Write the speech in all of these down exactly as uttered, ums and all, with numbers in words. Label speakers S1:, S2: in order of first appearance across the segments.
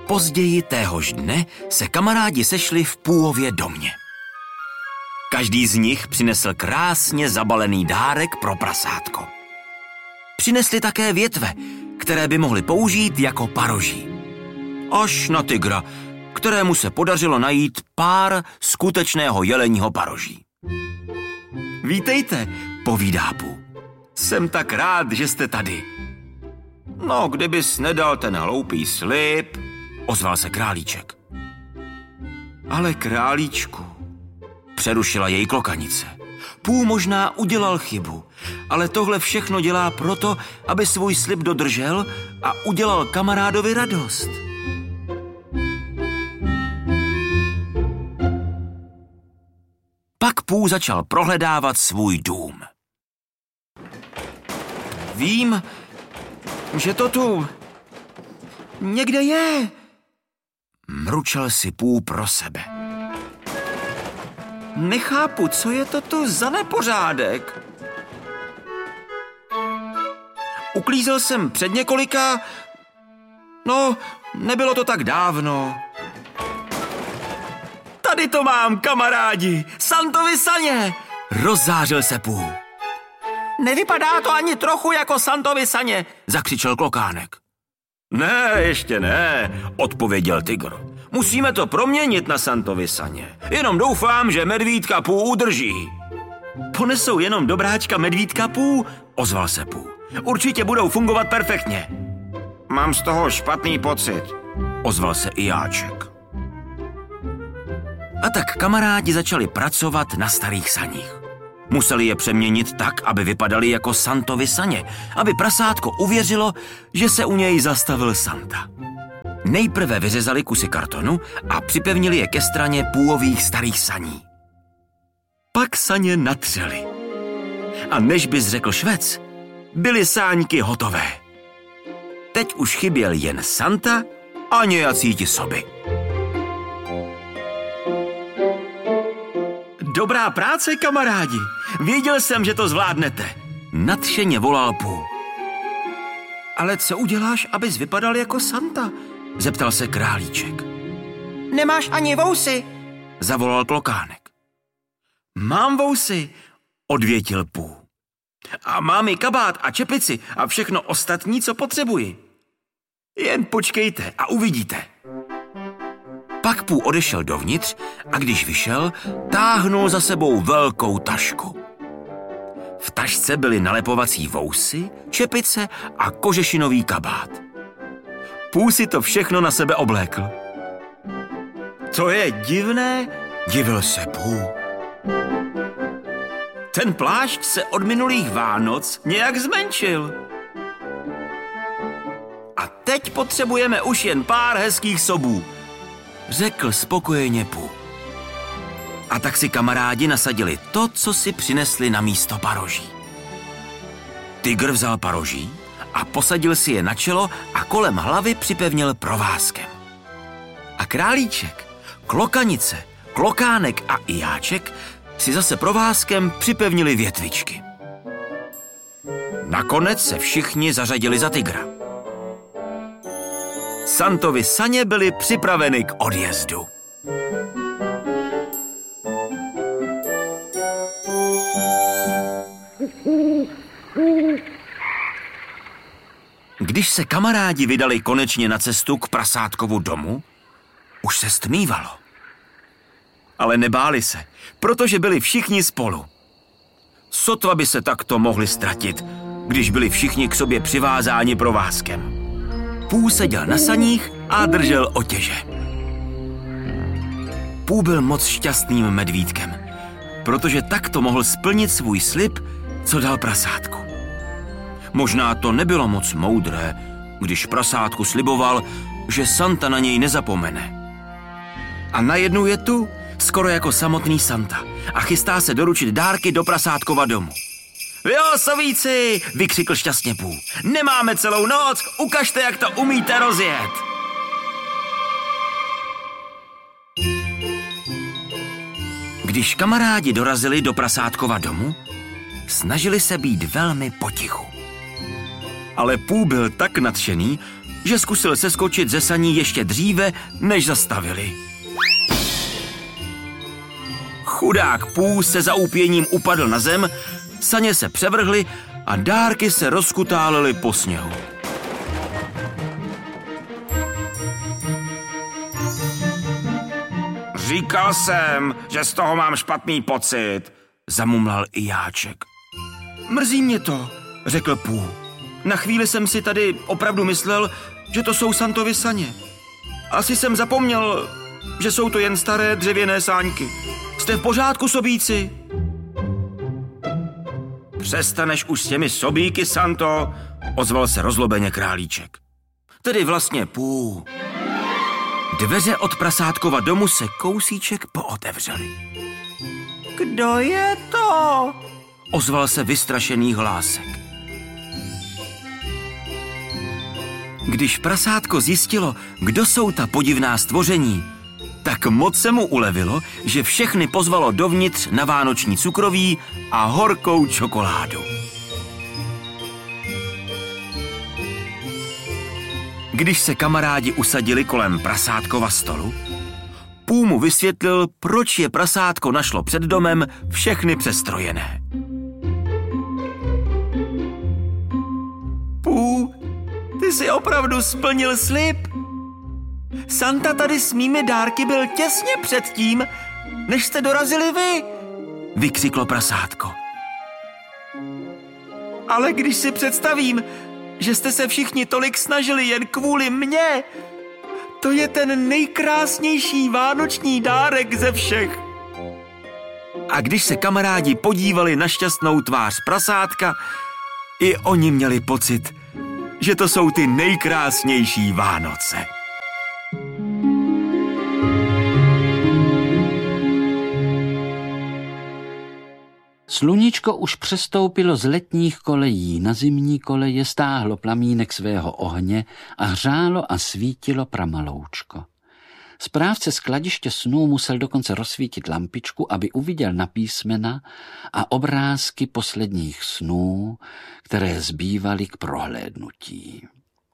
S1: Později téhož dne se kamarádi sešli v Půově domě. Každý z nich přinesl krásně zabalený dárek pro prasátko. Přinesli také větve, které by mohli použít jako paroží. Až na tygra, kterému se podařilo najít pár skutečného jeleního paroží. Vítejte, povídá Pů. Jsem tak rád, že jste tady. No, kdybys nedal ten hloupý slib, ozval se králíček. Ale králíčku, přerušila jej klokanice. Pů možná udělal chybu, ale tohle všechno dělá proto, aby svůj slib dodržel a udělal kamarádovi radost. Pak Pů začal prohledávat svůj dům. Vím, že to tu někde je, mručel si Pů pro sebe. Nechápu, co je to tu za nepořádek. Uklízel jsem před několika... No, nebylo to tak dávno. Tady to mám, kamarádi, Santovy saně, rozzářil se Pů. Nevypadá to ani trochu jako Santovy saně, zakřičel klokánek. Ne, ještě ne, odpověděl tygr. Musíme to proměnit na Santovy saně. Jenom doufám, že medvídka Pů udrží. Ponesou jenom dobráčka medvídka Pů, ozval se Pů. Určitě budou fungovat perfektně. Mám z toho špatný pocit, ozval se i Jáček. A tak kamarádi začali pracovat na starých saních. Museli je přeměnit tak, aby vypadaly jako Santovy saně, aby prasátko uvěřilo, že se u něj zastavil Santa. Nejprve vyřezali kusy kartonu a připevnili je ke straně Půových starých saní. Pak saně natřeli. A než bys řekl švec, byly sáňky hotové. Teď už chyběl jen Santa a nějací ti soby. Dobrá práce, kamarádi. Věděl jsem, že to zvládnete. Nadšeně volal Pů. Ale co uděláš, abys vypadal jako Santa? Zeptal se králíček. Nemáš ani vousy, zavolal klokánek. Mám vousy, odvětil Pů. A mám i kabát a čepici a všechno ostatní, co potřebuji. Jen počkejte a uvidíte. Pak Pů odešel dovnitř a když vyšel, táhnul za sebou velkou tašku. V tašce byly nalepovací vousy, čepice a kožešinový kabát. Pů si to všechno na sebe oblékl. To je divné, divil se Pů. Ten plášť se od minulých Vánoc nějak zmenšil. A teď potřebujeme už jen pár hezkých sobů, řekl spokojeně Pů. A tak si kamarádi nasadili to, co si přinesli na místo paroží. Tygr vzal paroží a posadil si je na čelo a kolem hlavy připevnil provázkem. A králíček, klokanice, klokánek a i Jáček si zase provázkem připevnili větvičky. Nakonec se všichni zařadili za tygra. Santovy saně byly připraveny k odjezdu. Když se kamarádi vydali konečně na cestu k prasátkovu domu, už se stmívalo. Ale nebáli se, protože byli všichni spolu. Sotva by se takto mohli ztratit, když byli všichni k sobě přivázáni provázkem. Pů seděl na saních a držel otěže. Pů byl moc šťastným medvídkem, protože takto mohl splnit svůj slib, co dal prasátku. Možná to nebylo moc moudré, když prasátku sliboval, že Santa na něj nezapomene. A najednou je tu, skoro jako samotný Santa, a chystá se doručit dárky do prasátkova domu. Jo, sovíci, vykřikl šťastně Pů. Nemáme celou noc, ukažte, jak to umíte rozjet. Když kamarádi dorazili do prasátkova domu, snažili se být velmi potichu. Ale Pů byl tak nadšený, že zkusil seskočit ze saní ještě dříve, než zastavili. Chudák Pů se zaúpěním upadl na zem, saně se převrhly a dárky se rozkutálely po sněhu. Říkal jsem, že z toho mám špatný pocit, zamumlal i Jáček. Mrzí mě to, řekl Pů. Na chvíli jsem si tady opravdu myslel, že to jsou Santovy saně. Asi jsem zapomněl, že jsou to jen staré dřevěné sáňky. Jste v pořádku, sobíci? Přestaneš už s těmi sobíky, Santo, ozval se rozlobeně Králíček. Tedy vlastně Pů. Dveře od prasátkova domu se kousíček pootevřely. Kdo je to? Ozval se vystrašený hlásek. Když prasátko zjistilo, kdo jsou ta podivná stvoření, tak moc se mu ulevilo, že všechny pozvalo dovnitř na vánoční cukroví a horkou čokoládu. Když se kamarádi usadili kolem prasátkova stolu, Pů mu vysvětlil, proč je prasátko našlo před domem všechny přestrojené. Pů, ty jsi opravdu splnil slib? Santa tady s mými dárky byl těsně předtím, než jste dorazili vy, vykřiklo prasátko. Ale když si představím, že jste se všichni tolik snažili jen kvůli mně, to je ten nejkrásnější vánoční dárek ze všech. A když se kamarádi podívali na šťastnou tvář prasátka, i oni měli pocit, že to jsou ty nejkrásnější Vánoce.
S2: Sluníčko už přestoupilo z letních kolejí na zimní koleje, stáhlo plamínek svého ohně a hřálo a svítilo pramaloučko. Správce skladiště snů musel dokonce rozsvítit lampičku, aby uviděl na písmena a obrázky posledních snů, které zbývaly k prohlédnutí.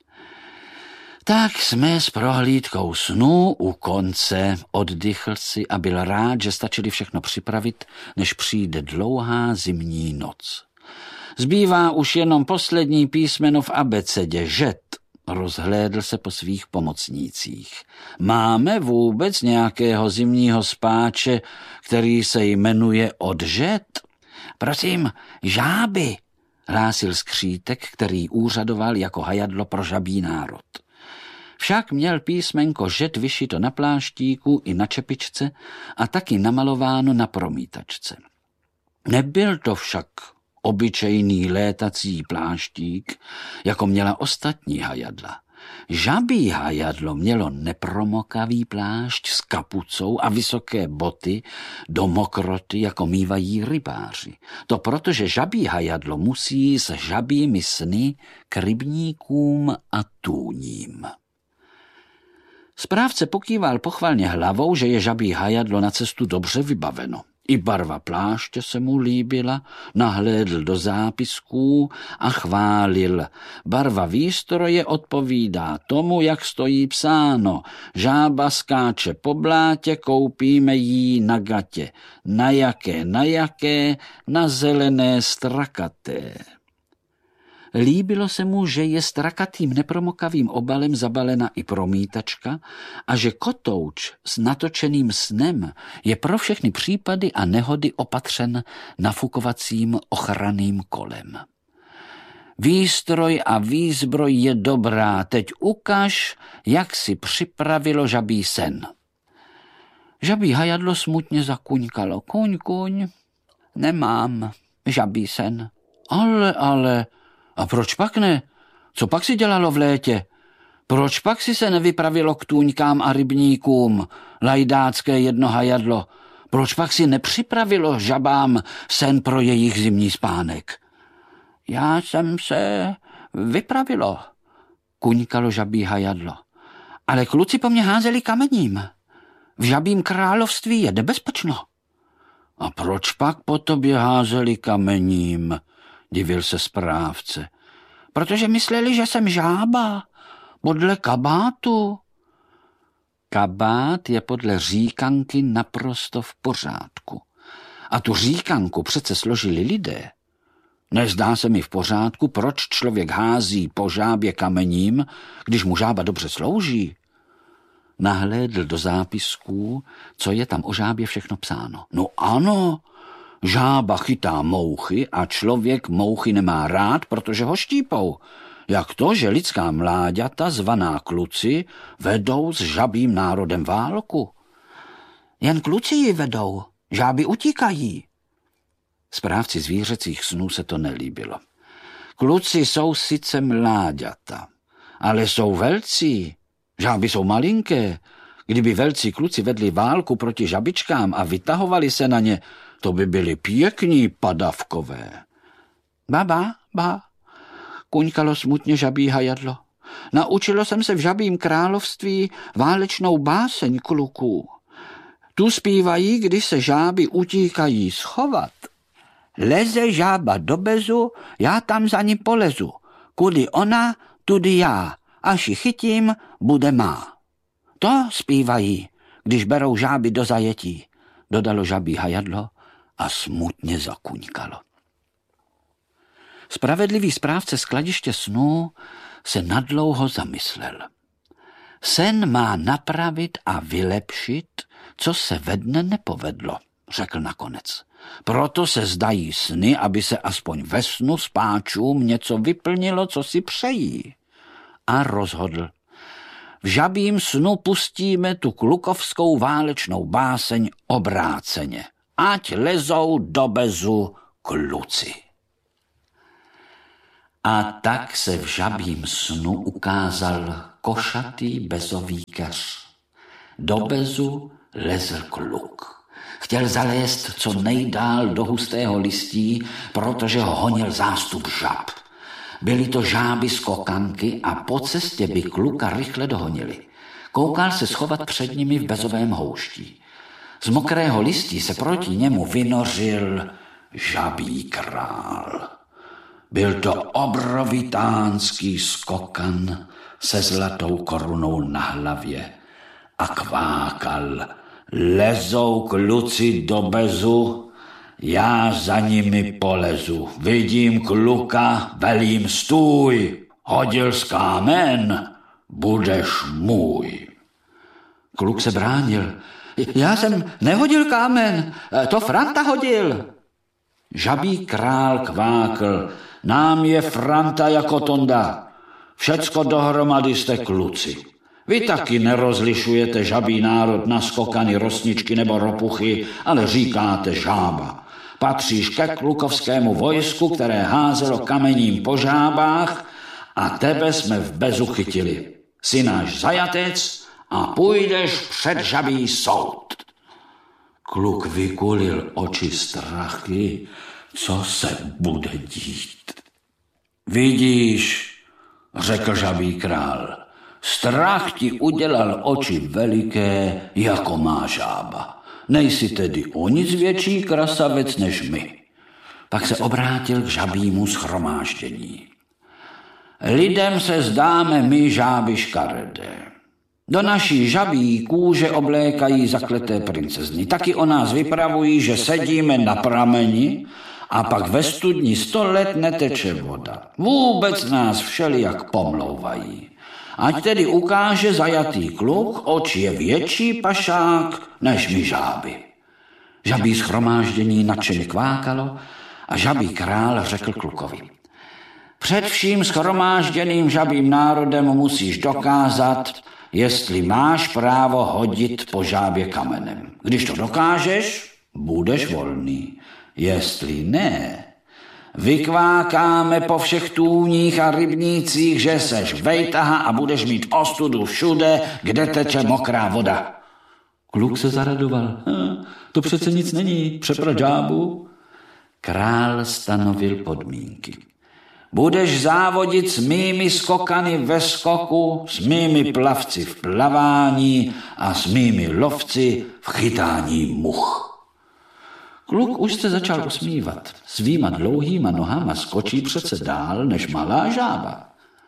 S2: Tak jsme s prohlídkou snů u konce, oddychl si a byl rád, že stačili všechno připravit, než přijde dlouhá zimní noc. Zbývá už jenom poslední písmeno v abecedě, žet. Rozhlédl se po svých pomocnících. Máme vůbec nějakého zimního spáče, který se jmenuje odžet? Prosím, žáby, hlásil skřítek, který úřadoval jako hajadlo pro žabí národ. Však měl písmenko žet vyšito na pláštíku i na čepičce a taky namalováno na promítačce. Nebyl to však obyčejný létací pláštík, jako měla ostatní hajadla. Žabí hajadlo mělo nepromokavý plášť s kapucou a vysoké boty do mokroty, jako mívají rybáři. To proto, že žabí hajadlo musí s žabími sny k rybníkům a tůním. Správce pokýval pochvalně hlavou, že je žabí hajadlo na cestu dobře vybaveno. I barva pláště se mu líbila, nahlédl do zápisků a chválil. Barva výstroje odpovídá tomu, jak stojí psáno. Žába skáče po blátě, koupíme jí na gatě. Na jaké, na jaké, na zelené strakaté. Líbilo se mu, že je strakatým nepromokavým obalem zabalena i promítačka a že kotouč s natočeným snem je pro všechny případy a nehody opatřen nafukovacím ochranným kolem. Výstroj a výzbroj je dobrá, teď ukaž, jak si připravilo žabí sen. Žabí hajadlo smutně zakuňkalo. Kuň, kuň, nemám žabí sen. Ale, ale... A proč pak ne? Co pak si dělalo v létě? Proč pak si se nevypravilo k tůňkám a rybníkům, lajdácké jedno hajadlo? Proč pak si nepřipravilo žabám sen pro jejich zimní spánek? Já jsem se vypravilo, kuňkalo žabí hajadlo. Ale kluci po mně házeli kamením. V žabím království je nebezpečno. A proč pak po tobě házeli kamením? Divil se správce. Protože mysleli, že jsem žába. Podle kabátu. Kabát je podle říkanky naprosto v pořádku. A tu říkanku přece složili lidé. Nezdá se mi v pořádku, proč člověk hází po žábě kamením, když mu žába dobře slouží. Nahlédl do zápisků, co je tam o žábě všechno psáno. No ano, žába chytá mouchy a člověk mouchy nemá rád, protože ho štípou. Jak to, že lidská mláďata, zvaná kluci, vedou s žabým národem válku? Jen kluci ji vedou, žáby utíkají. Správci zvířecích snů se to nelíbilo. Kluci jsou sice mláďata, ale jsou velcí. Žáby jsou malinké. Kdyby velcí kluci vedli válku proti žabičkám a vytahovali se na ně, to by byli pěkní padavkové. Baba, ba, kuňkalo smutně žabí hajadlo. Naučilo jsem se v žabím království válečnou báseň kluků. Tu zpívají, když se žáby utíkají schovat. Leze žába do bezu, já tam za ní polezu. Kudy ona, tudy já. Až ji chytím, bude má. To zpívají, když berou žáby do zajetí, dodalo žabí hajadlo a smutně zakuňkalo. Spravedlivý správce skladiště snů se nadlouho zamyslel. Sen má napravit a vylepšit, co se ve dne nepovedlo, řekl nakonec. Proto se zdají sny, aby se aspoň ve snu spáčům něco vyplnilo, co si přejí. A rozhodl. V žabím snu pustíme tu klukovskou válečnou báseň obráceně. Ať lezou do bezu kluci. A tak se v žabím snu ukázal košatý bezový keř. Do bezu lezl kluk. Chtěl zalézt co nejdál do hustého listí, protože ho honil zástup žab. Byly to žáby skokanky a po cestě by kluka rychle dohonili. Koukal se schovat před nimi v bezovém houští. Z mokrého listí se proti němu vynořil žabí král. Byl to obrovitánský skokan se zlatou korunou na hlavě a kvákal: lezou kluci do bezu, já za nimi polezu. Vidím kluka, velím stůj, hodil z kámen, budeš můj. Kluk se bránil. Já jsem nehodil kámen, to Franta hodil. Žabí král kvákl: nám je Franta jako Tonda. Všecko dohromady jste kluci. Vy taky nerozlišujete žabí národ na skokany, rosničky nebo ropuchy, ale říkáte žába. Patříš ke klukovskému vojsku, které házelo kamením po žábách, a tebe jsme v bezu chytili. Jsi náš zajatec a půjdeš před žabí soud. Kluk vykulil oči strachy, co se bude dít. Vidíš, řekl žabí král, strach ti udělal oči veliké, jako má žába. Nejsi tedy o nic větší krasavec než my. Pak se obrátil k žabímu shromáždění. Lidem se zdáme my žáby škaredé. Do naší žabí kůže oblékají zakleté princezny. Taky o nás vypravují, že sedíme na prameni a pak ve studni sto let neteče voda. Vůbec nás všelijak pomlouvají. Ať tedy ukáže zajatý kluk, oč je větší pašák než my žáby. Žabí shromáždění nadšeně kvákalo a žabí král řekl klukovi: před vším shromážděným žabým národem musíš dokázat, jestli máš právo hodit po žábě kamenem. Když to dokážeš, budeš volný. Jestli ne, vykvákáme po všech tůních a rybnících, že seš vejtaha a budeš mít ostudu všude, kde teče mokrá voda. Kluk se zaradoval. Hm, to přece nic není, přeprat žábu. Král stanovil podmínky. Budeš závodit s mými skokany ve skoku, s mými plavci v plavání a s mými lovci v chytání much. Kluk už se začal usmívat. Svýma dlouhýma nohama skočí přece dál než malá žába.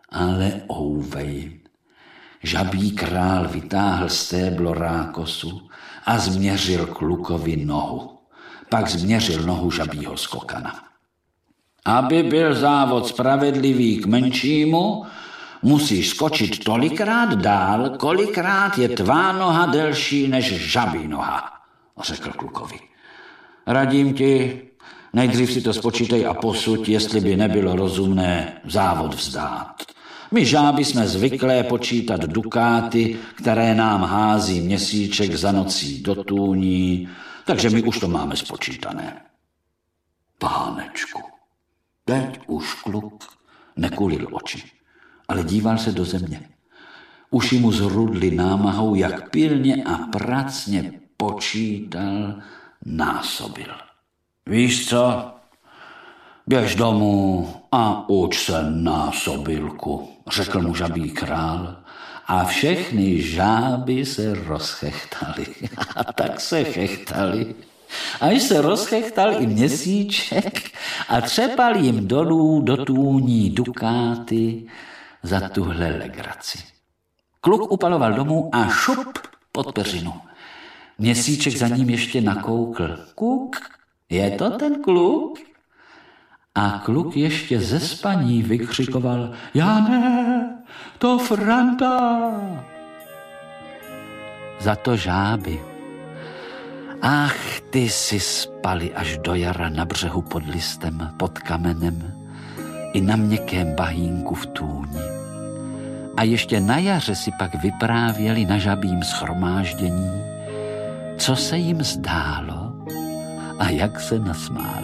S2: Ale ouvej, žabí král vytáhl stéblo rákosu a změřil klukovi nohu. Pak změřil nohu žabího skokana. Aby byl závod spravedlivý k menšímu, musíš skočit tolikrát dál, kolikrát je tvá noha delší než žabí noha, řekl klukovi. Radím ti, nejdřív si to spočítej a posuď, jestli by nebylo rozumné závod vzdát. My žáby jsme zvyklé počítat dukáty, které nám hází měsíček za nocí do tůní, takže my už to máme spočítané. Pánečku, teď už kluk nekulil oči, ale díval se do země. Uši mu zhrudly námahou, jak pilně a pracně počítal, násobil. Víš co? Běž domů a uč se násobilku, řekl mu žabí král. A všechny žáby se rozchechtali. A tak se chechtali. Až se rozchechtal i měsíček a třepal jim dolů do tůní dukáty za tuhle legraci. Kluk upaloval domů a šup pod peřinu. Měsíček za ním ještě nakoukl. Kuk, je to ten kluk? A kluk ještě ze spaní vykřikoval, já ne, to Franta. Za to žáby. Ach, ty si spali až do jara na břehu pod listem, pod kamenem i na měkkém bahínku v tůni. A ještě na jaře si pak vyprávěli na žabím shromáždění, co se jim zdálo a jak se nasmáli.